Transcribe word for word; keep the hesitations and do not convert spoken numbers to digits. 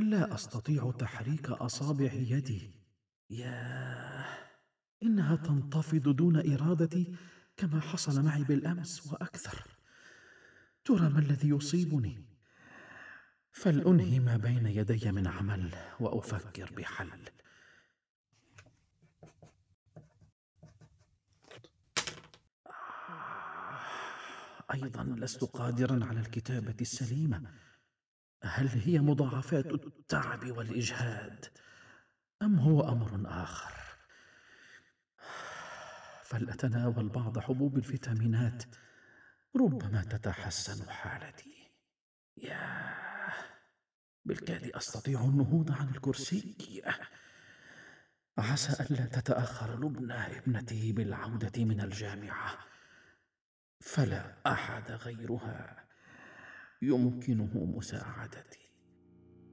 لا أستطيع تحريك أصابع يدي. ياه، إنها تنتفض دون إرادتي كما حصل معي بالأمس وأكثر. ترى ما الذي يصيبني؟ فلأنهي ما بين يدي من عمل وأفكر بحل. أيضا لست قادرا على الكتابة السليمة. هل هي مضاعفات التعب والإجهاد، أم هو أمر آخر؟ فلأتناول بعض حبوب الفيتامينات، ربما تتحسن حالتي. ياه، بالكاد أستطيع النهوض عن الكرسي. عسى ألا تتأخر لبنى ابنتي بالعودة من الجامعة، فلا أحد غيرها يمكنه مساعدتي.